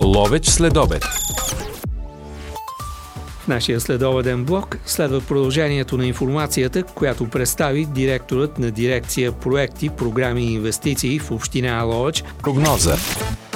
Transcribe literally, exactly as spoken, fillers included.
Ловеч следобед. В нашия следобеден блок следва продължението на информацията, която представи директорът на дирекция проекти, програми и инвестиции в община Ловеч. Прогноза.